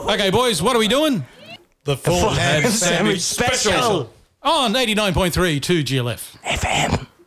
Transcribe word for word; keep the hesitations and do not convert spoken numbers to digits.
Okay, boys, what are we doing? The full ham sandwich special On eighty-nine point three to G L F. F M.